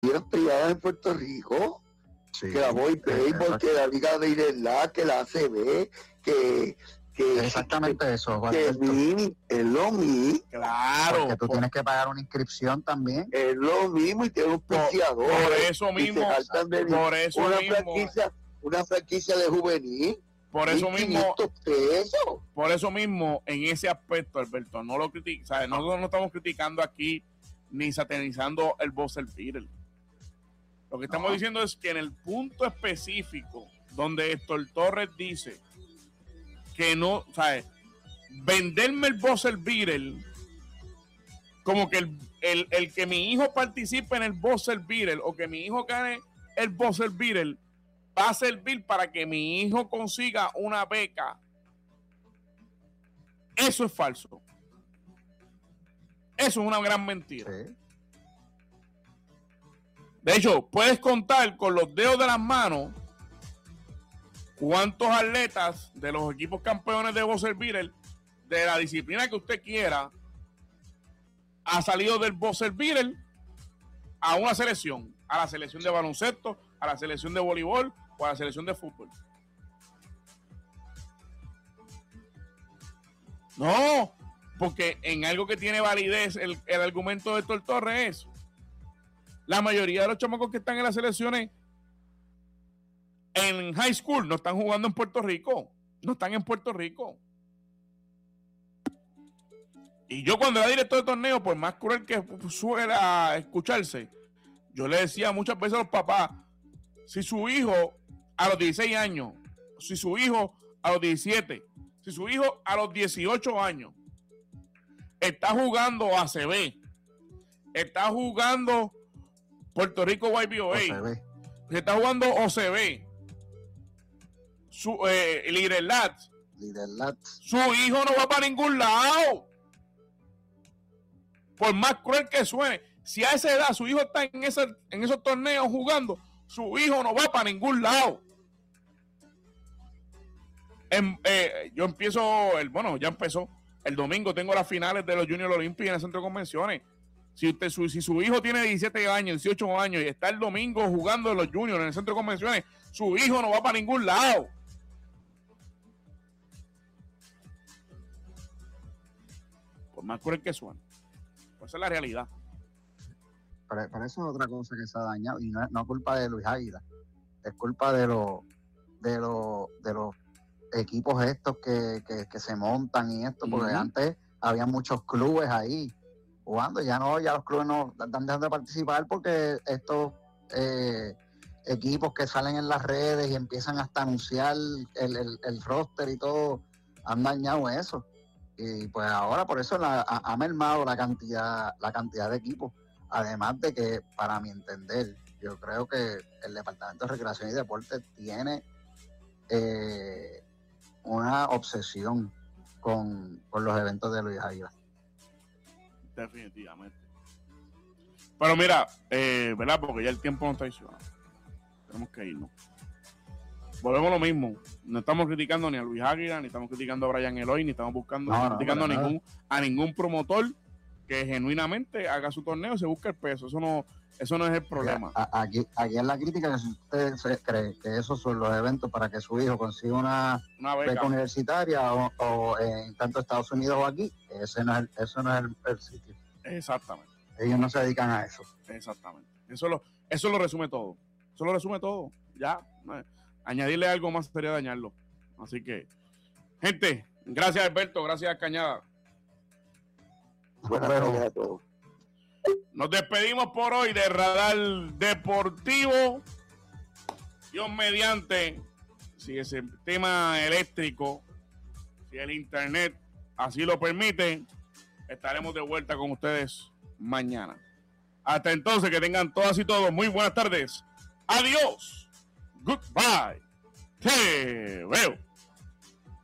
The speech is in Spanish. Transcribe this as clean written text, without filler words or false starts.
privadas en Puerto Rico, Sí, que la Béisbol, que la Liga de Irlanda, que la ACB, que exactamente eso, que Alberto. es lo mismo. Claro. Porque tú tienes que pagar una inscripción también. Es lo mismo y tiene un auspiciador. Por eso mismo. Por eso mismo. Una franquicia de juvenil. Por eso mismo. Pesos. Por eso mismo, en ese aspecto, Alberto, no lo critica, ¿sabes? Nosotros no estamos criticando aquí ni satanizando el buzzer beater. Lo que estamos diciendo es que en el punto específico donde Héctor Torres dice que no, ¿sabes? Venderme el buzzer beater como que el que mi hijo participe en el buzzer beater o que mi hijo gane el buzzer beater va a servir para que mi hijo consiga una beca. Eso es falso. Eso es una gran mentira. Sí. De hecho, puedes contar con los dedos de las manos cuántos atletas de los equipos campeones de buzzer beater, de la disciplina que usted quiera, ha salido del buzzer beater a una selección, a la selección de baloncesto, a la selección de voleibol o a la selección de fútbol. No, porque en algo que tiene validez el argumento de Héctor Torres es la mayoría de los chamacos que están en las selecciones en high school no están jugando en Puerto Rico, no están en Puerto Rico. Y yo cuando era director de torneo, por más cruel que suele escucharse, yo le decía muchas veces a los papás, si su hijo a los 16 años, si su hijo a los 17, si su hijo a los 18 años está jugando ACB, está jugando Puerto Rico YBOA, se está jugando OCB, Liderlat, su hijo no va para ningún lado. Por más cruel que suene, si a esa edad su hijo está en esos torneos jugando, su hijo no va para ningún lado. Yo empiezo, ya empezó. El domingo tengo las finales de los Junior Olympics en el Centro de Convenciones. Si su hijo tiene 17 años, 18 años y está el domingo jugando en los Juniors en el Centro de Convenciones, su hijo no va para ningún lado. Por más cruel que suene. Esa es la realidad. Pero eso es otra cosa que se ha dañado y no es culpa de Luis Águila, es culpa de los equipos estos que se montan y esto, porque antes había muchos clubes ahí jugando, ya los clubes no están dejando de participar porque estos equipos que salen en las redes y empiezan hasta a anunciar el roster y todo, han dañado eso. Y pues ahora por eso ha mermado la cantidad de equipos. Además de que, para mi entender, yo creo que el Departamento de Recreación y Deporte tiene una obsesión con los eventos de Luis Águila. Definitivamente. Pero mira, ¿verdad? Porque ya el tiempo nos traiciona. Tenemos que irnos. Volvemos a lo mismo. No estamos criticando ni a Luis Águila, ni estamos criticando a Brian Eloy, ni estamos criticando a ningún promotor que genuinamente haga su torneo y se busque el peso. Eso no es el problema. Aquí es la crítica, que si usted cree que esos son los eventos para que su hijo consiga una beca universitaria o en tanto Estados Unidos o aquí, eso no es el sitio. Exactamente. Ellos no se dedican a eso. Exactamente. Eso lo resume todo. Eso lo resume todo. Ya. Añadirle algo más sería dañarlo. Así que, gente, gracias Alberto, gracias Cañada. Buenas tardes a todos. Nos despedimos por hoy de Radar Deportivo. Dios mediante, si ese tema eléctrico, si el internet así lo permite, estaremos de vuelta con ustedes mañana. Hasta entonces, que tengan todas y todos muy buenas tardes. Adiós. Goodbye. Te veo.